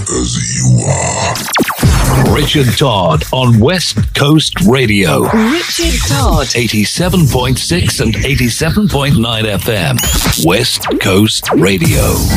as you are. Richard Todd on West Coast Radio. Richard Todd. 87.6 and 87.9 FM. West Coast Radio.